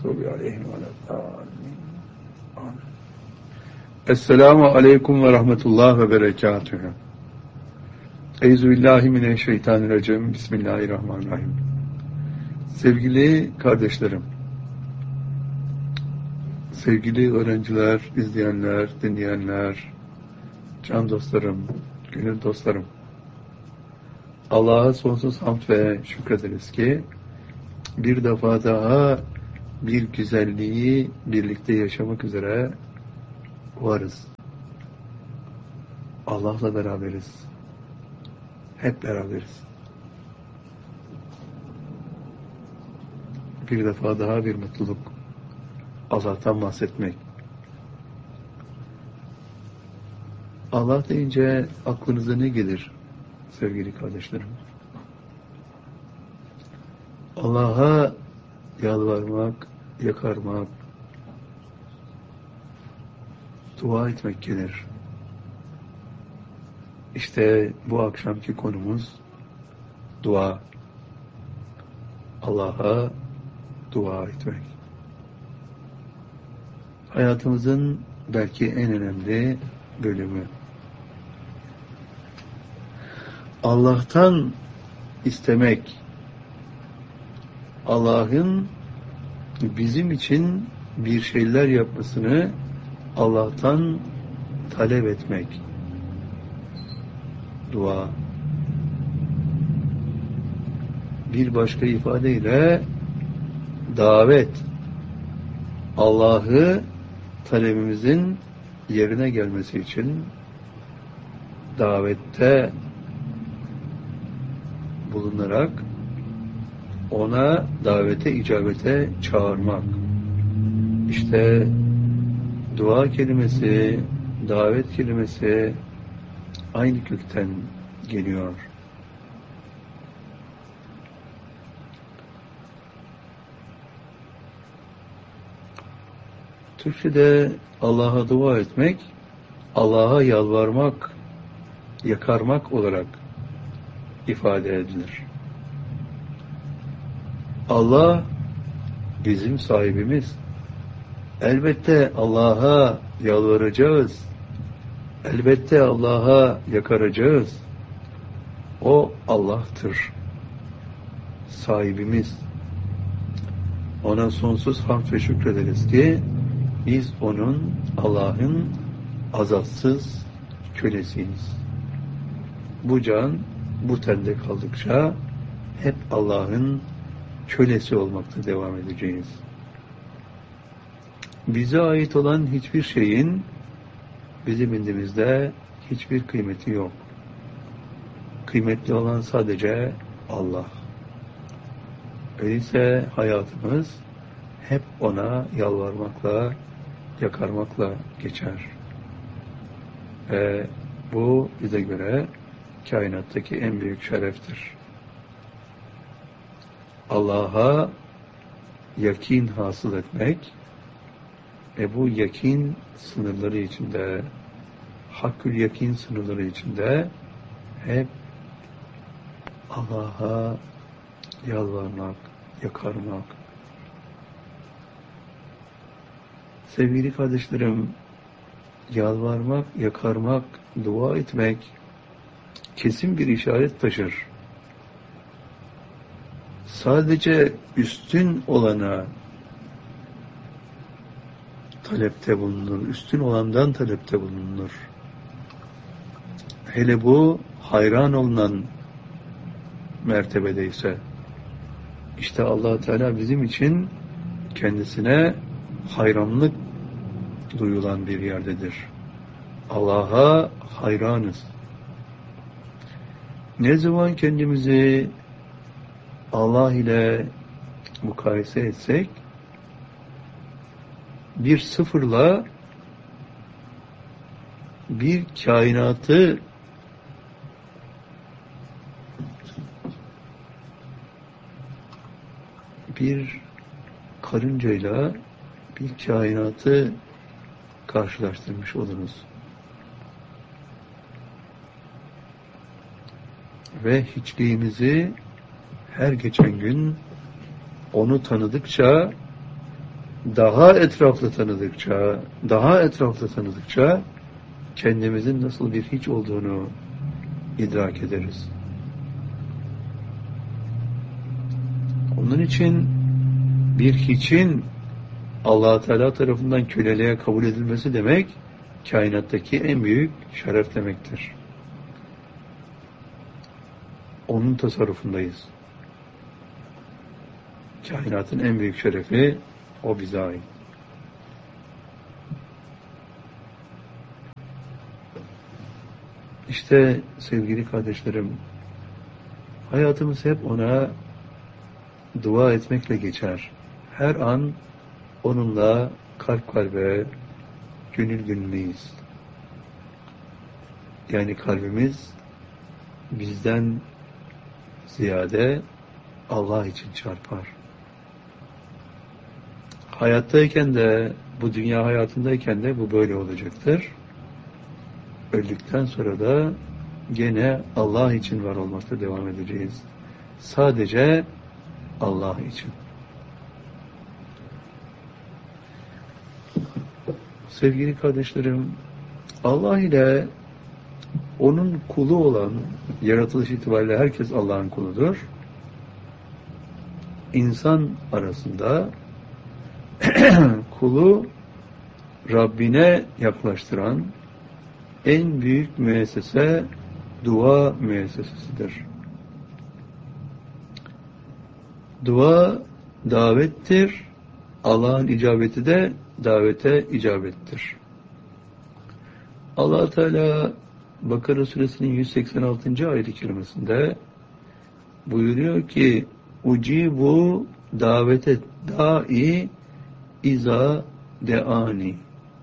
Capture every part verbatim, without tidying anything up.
mağdubi aleyhim ve lâddâllîn. Amin. Esselamu aleyküm ve rahmetullah ve berekatühü. Euzubillahimineşşeytanirracim. Bismillahirrahmanirrahim. Sevgili kardeşlerim, sevgili öğrenciler, izleyenler, dinleyenler, can dostlarım, gönül dostlarım, Allah'a sonsuz hamd ve şükrederiz ki bir defa daha bir güzelliği birlikte yaşamak üzere varız. Allah'la beraberiz. Hep beraberiz. Bir defa daha bir mutluluk. Allah'tan bahsetmek. Allah deyince aklınıza ne gelir sevgili kardeşlerim? Allah'a yalvarmak, yakarmak, dua etmek gelir. İşte bu akşamki konumuz dua. Allah'a dua etmek. Hayatımızın belki en önemli bölümü. Allah'tan istemek, Allah'ın bizim için bir şeyler yapmasını Allah'tan talep etmek. Dua. Bir başka ifadeyle davet. Allah'ı talebimizin yerine gelmesi için davette bulunarak ona davete, icabete çağırmak. İşte dua kelimesi, davet kelimesi aynı kökten geliyor. Türkçe'de Allah'a dua etmek, Allah'a yalvarmak, yakarmak olarak ifade edilir. Allah bizim sahibimiz. Elbette Allah'a yalvaracağız. Elbette Allah'a yakaracağız. O Allah'tır. Sahibimiz. Ona sonsuz hamd ve şükrederiz ki biz onun, Allah'ın azatsız kölesiyiz. Bu can, bu tende kaldıkça hep Allah'ın kölesi olmakta devam edeceğiz. Bize ait olan hiçbir şeyin bizim indimizde hiçbir kıymeti yok. Kıymetli olan sadece Allah. Öyleyse hayatımız hep ona yalvarmakla, yakarmakla geçer. Ve bu bize göre kainattaki en büyük şereftir. Allah'a yakin hasıl etmek ve bu yakin sınırları içinde, hakkül yakin sınırları içinde hep Allah'a yalvarmak, yakarmak. Sevgili kardeşlerim, yalvarmak, yakarmak, dua etmek kesin bir işaret taşır. Sadece üstün olana talepte bulunur, üstün olandan talepte bulunur. Hele bu hayran olunan mertebedeyse, işte Allah Teala bizim için kendisine hayranlık duyulan bir yerdedir. Allah'a hayranız. Ne zaman kendimizi Allah ile mukayese etsek, bir sıfırla bir kainatı bir karıncayla bir kainatı karşılaştırmış oluruz. Ve hiçliğimizi her geçen gün onu tanıdıkça daha etraflı tanıdıkça, daha etraflı tanıdıkça kendimizin nasıl bir hiç olduğunu idrak ederiz. Onun için bir hiçin Allah Teala tarafından köleliğe kabul edilmesi demek, kainattaki en büyük şeref demektir. Onun tasarrufundayız. Kainatın en büyük şerefi o bize ait. İşte sevgili kardeşlerim, hayatımız hep ona dua etmekle geçer. Her an onunla kalp kalbe, gönül gönüldeyiz. Yani kalbimiz bizden ziyade Allah için çarpar. Hayattayken de, bu dünya hayatındayken de bu böyle olacaktır. Öldükten sonra da gene Allah için var olmakta devam edeceğiz. Sadece Allah için. Sevgili kardeşlerim, Allah ile onun kulu olan, yaratılış itibariyle herkes Allah'ın kuludur. İnsan arasında kulu Rabbine yaklaştıran en büyük müessese dua müessesesidir. Dua davettir. Allah'ın icabeti de davete icabettir. Allah Teala Bakara suresinin yüz seksen altıncı ayet-i kerimesinde buyuruyor ki ucibu davete da'i iza de'ani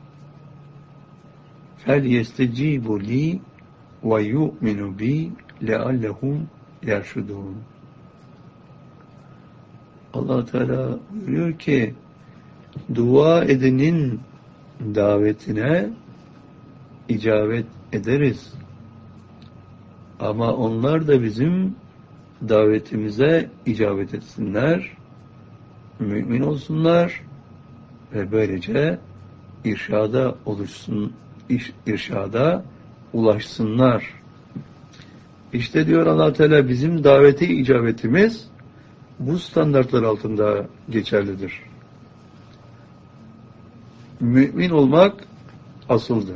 fel yestecibu li ve yu'minu bi leallehum yerşudun. Allah Teala buyuruyor ki dua edenin davetine icabet ederiz. Ama onlar da bizim davetimize icabet etsinler, mümin olsunlar ve böylece irşada oluşsun, irşada ulaşsınlar. İşte diyor Allah Teala bizim davete icabetimiz bu standartlar altında geçerlidir. Mümin olmak asıldır.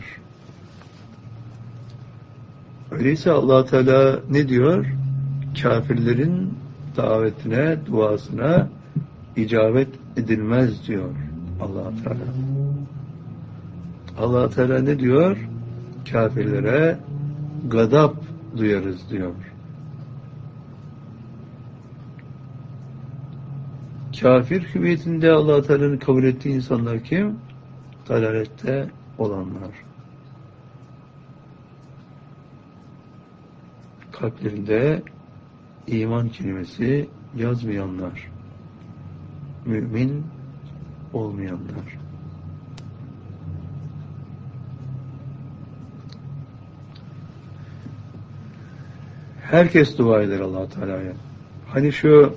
Öyleyse Allah Teala ne diyor? Kafirlerin davetine, duasına icabet edilmez diyor Allah Teala. Allah Teala ne diyor? Kafirlere gadap duyarız diyor. Kafir hüviyetinde Allah Teala'nın kabul ettiği insanlar kim? Dalalette olanlar. Kalplerinde iman kelimesi yazmayanlar. Mümin olmayanlar. Herkes dua eder Allah Teala'ya. Hani şu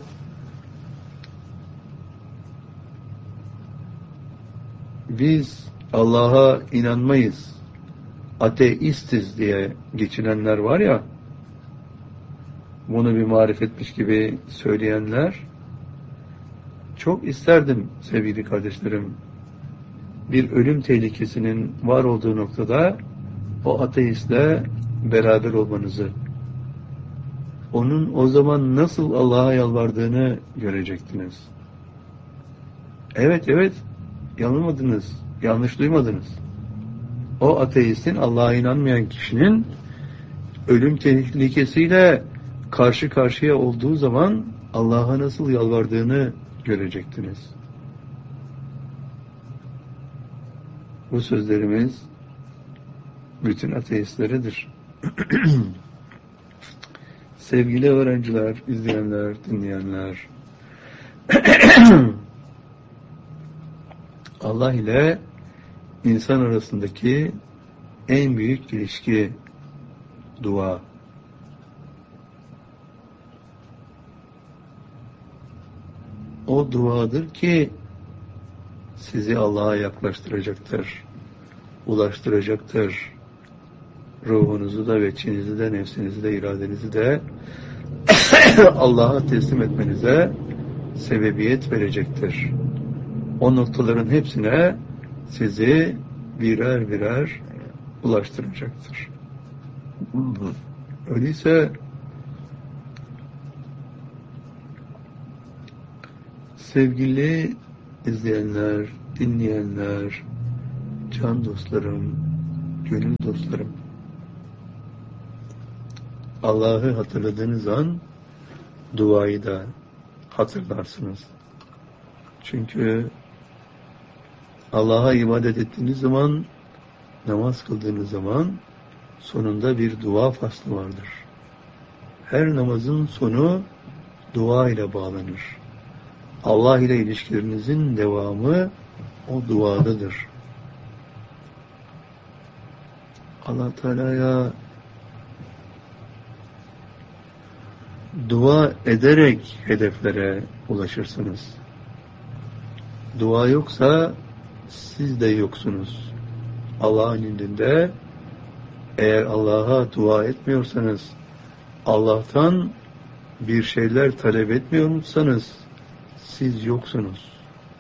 biz Allah'a inanmayız, ateistiz diye geçinenler var ya, bunu bir marifetmiş gibi söyleyenler, çok isterdim sevgili kardeşlerim, bir ölüm tehlikesinin var olduğu noktada o ateistle beraber olmanızı, onun o zaman nasıl Allah'a yalvardığını görecektiniz. Evet, evet, yanılmadınız, yanlış duymadınız. O ateistin, Allah'a inanmayan kişinin ölüm tehlikesiyle karşı karşıya olduğu zaman Allah'a nasıl yalvardığını görecektiniz. Bu sözlerimiz bütün ateistleridir. Sevgili öğrenciler, izleyenler, dinleyenler, Allah ile insan arasındaki en büyük ilişki dua. O duadır ki sizi Allah'a yaklaştıracaktır, ulaştıracaktır. Ruhunuzu da, veçinizi de, nefsinizi de, iradenizi de Allah'a teslim etmenize sebebiyet verecektir. O noktaların hepsine sizi birer birer ulaştıracaktır. Öyleyse sevgili izleyenler, dinleyenler, can dostlarım, gönül dostlarım, Allah'ı hatırladığınız an duayı da hatırlarsınız. Çünkü Allah'a ibadet ettiğiniz zaman, namaz kıldığınız zaman sonunda bir dua faslı vardır. Her namazın sonu dua ile bağlanır. Allah ile ilişkilerinizin devamı o duadadır. Allah Teala'ya dua ederek hedeflere ulaşırsınız. Dua yoksa siz de yoksunuz. Allah'ın indinde eğer Allah'a dua etmiyorsanız, Allah'tan bir şeyler talep etmiyorsanız siz yoksunuz.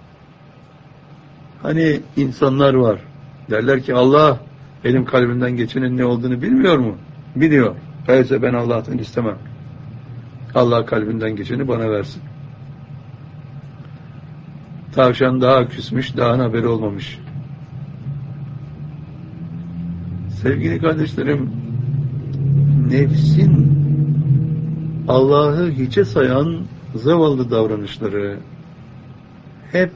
Hani insanlar var. Derler ki Allah benim kalbimden geçenin ne olduğunu bilmiyor mu? Biliyor. Öyleyse ben Allah'tan istemem. Allah kalbinden geçeni bana versin. Tavşan daha küsmüş, daha haberi olmamış. Sevgili kardeşlerim, nefsin Allah'ı hiçe sayan zavallı davranışları hep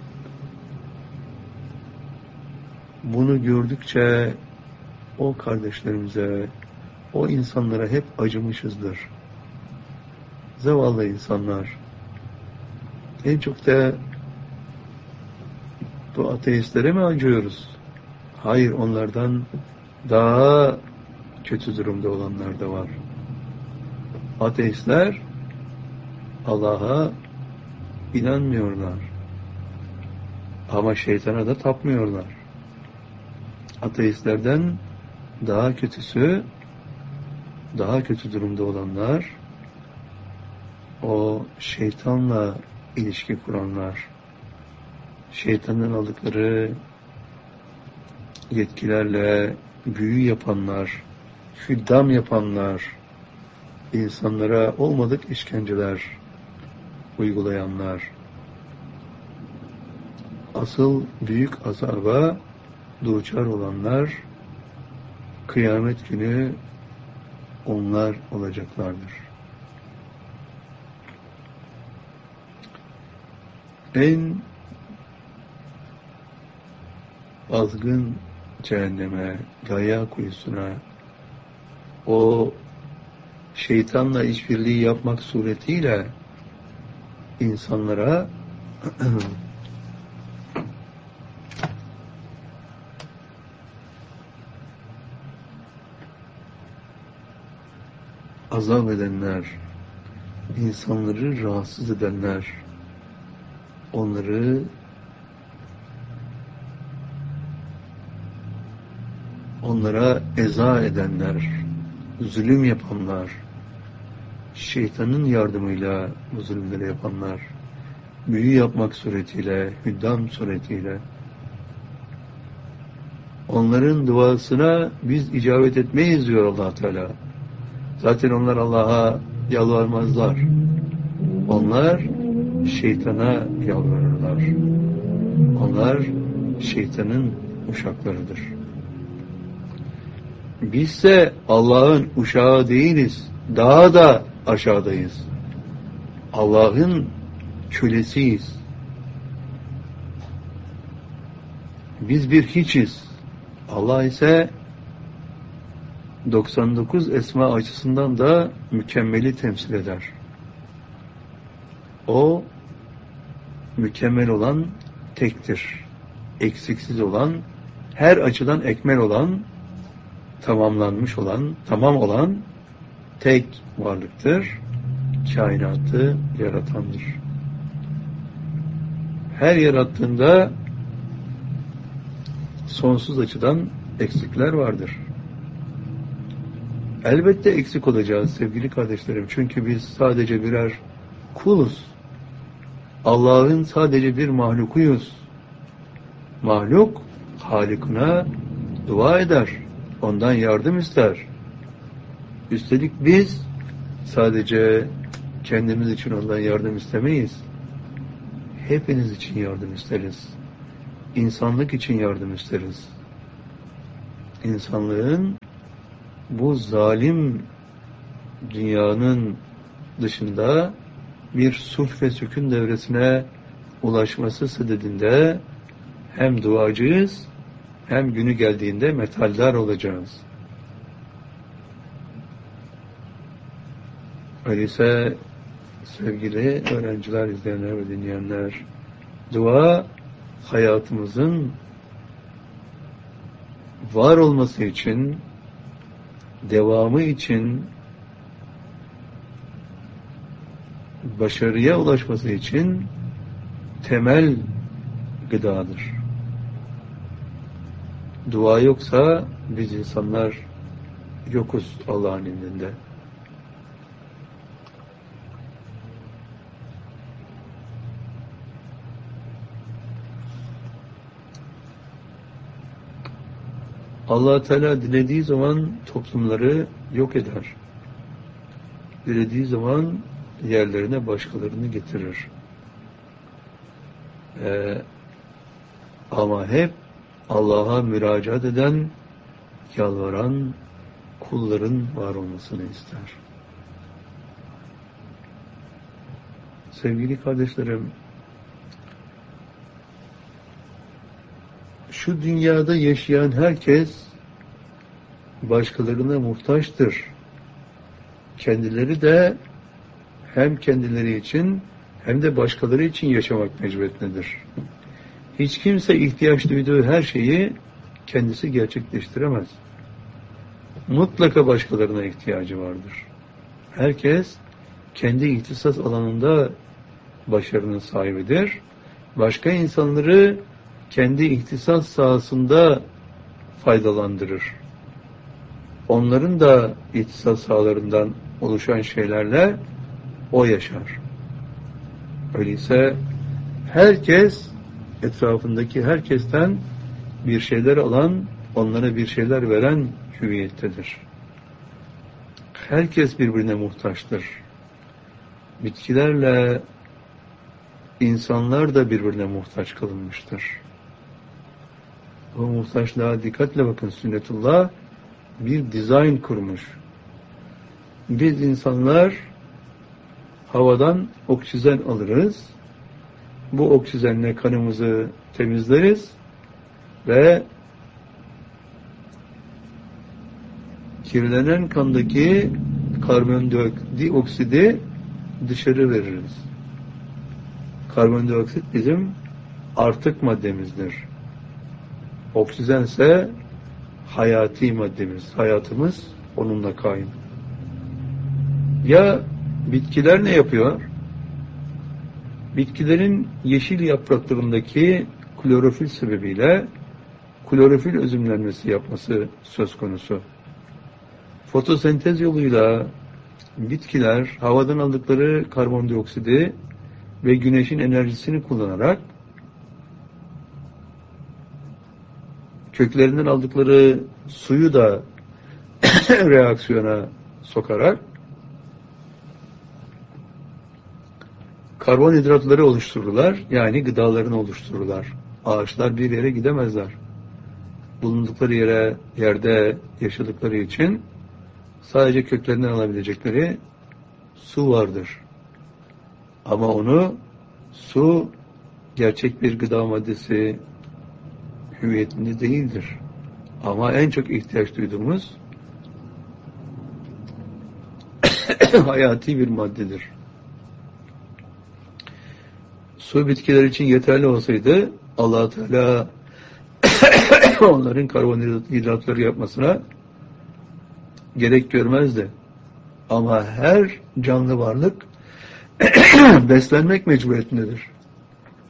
bunu gördükçe o kardeşlerimize, o insanlara hep acımışızdır. Zavallı insanlar. En çok da bu ateistlere mi acıyoruz? Hayır, onlardan daha kötü durumda olanlar da var. Ateistler Allah'a inanmıyorlar. Ama şeytana da tapmıyorlar. Ateistlerden daha kötüsü, daha kötü durumda olanlar, o şeytanla ilişki kuranlar, şeytanın aldıkları yetkilerle büyü yapanlar, hüddam yapanlar, insanlara olmadık işkenceler uygulayanlar, asıl büyük azaba duçar olanlar, kıyamet günü onlar olacaklardır. En azgın cehenneme, gaya kuyusuna, o şeytanla işbirliği yapmak suretiyle insanlara azap edenler, insanları rahatsız edenler, onları onlara eza edenler, zulüm yapanlar, şeytanın yardımıyla bu zulümleri yapanlar, büyü yapmak suretiyle, hüddam suretiyle, onların duasına biz icabet etmeyiz diyor Allah Teala. Zaten onlar Allah'a yalvarmazlar. Onlar şeytana yalvarırlar. Onlar şeytanın uşaklarıdır. Bizse Allah'ın uşağı değiliz. Daha da aşağıdayız. Allah'ın kölesiyiz. Biz bir hiçiz. Allah ise doksan dokuz esma açısından da mükemmeli temsil eder. O mükemmel olan tektir. Eksiksiz olan, her açıdan ekmel olan, tamamlanmış olan, tamam olan tek varlıktır. Kainatı yaratandır. Her yarattığında sonsuz açıdan eksikler vardır. Elbette eksik olacağız sevgili kardeşlerim. Çünkü biz sadece birer kuluz. Allah'ın sadece bir mahlukuyuz. Mahluk, Halik'ine dua eder. Ondan yardım ister. Üstelik biz sadece kendimiz için ondan yardım istemeyiz. Hepiniz için yardım isteriz. İnsanlık için yardım isteriz. İnsanlığın bu zalim dünyanın dışında bir sulh ve sükun devresine ulaşması sadedinde hem duacıyız hem günü geldiğinde metaldar olacağız. Öyleyse sevgili öğrenciler, izleyenler ve dinleyenler, dua hayatımızın var olması için, devamı için, başarıya ulaşması için temel gıdadır. Dua yoksa biz insanlar yokuz Allah'ın indinde. Allah Teala dilediği zaman toplumları yok eder. Dilediği zaman yerlerine başkalarını getirir. Ee, ama hep Allah'a müracaat eden, yalvaran kulların var olmasını ister. Sevgili kardeşlerim, şu dünyada yaşayan herkes başkalarına muhtaçtır. Kendileri de hem kendileri için hem de başkaları için yaşamak mecburiyetindedir. Hiç kimse ihtiyaç duyduğu her şeyi kendisi gerçekleştiremez. Mutlaka başkalarına ihtiyacı vardır. Herkes kendi ihtisas alanında başarının sahibidir. Başka insanları kendi ihtisas sahasında faydalandırır. Onların da ihtisas sahalarından oluşan şeylerle o yaşar. Öyleyse herkes etrafındaki herkesten bir şeyler alan, onlara bir şeyler veren hüviyettedir. Herkes birbirine muhtaçtır. Bitkilerle insanlar da birbirine muhtaç kılınmıştır. O muhtaçlığa dikkatle bakın, sünnetullah bir dizayn kurmuş. Biz insanlar havadan oksijen alırız. Bu oksijenle kanımızı temizleriz ve kirlenen kandaki karbondioksidi dışarı veririz. Karbondioksit bizim artık maddemizdir. Oksijen ise hayati maddemiz. Hayatımız onunla kaim. Ya bitkiler ne yapıyor? Bitkilerin yeşil yapraklarındaki klorofil sebebiyle klorofil özümlenmesi yapması söz konusu. Fotosentez yoluyla bitkiler havadan aldıkları karbondioksidi ve güneşin enerjisini kullanarak köklerinden aldıkları suyu da reaksiyona sokarak karbonhidratları oluştururlar. Yani gıdalarını oluştururlar. Ağaçlar bir yere gidemezler. Bulundukları yere, yerde yaşadıkları için sadece köklerinden alabilecekleri su vardır. Ama onu, su gerçek bir gıda maddesi hüviyetinde değildir. Ama en çok ihtiyaç duyduğumuz hayati bir maddedir. Su bitkiler için yeterli olsaydı Allah Teala onların karbonhidratları yapmasına gerek görmezdi. Ama her canlı varlık beslenmek mecburiyetindedir.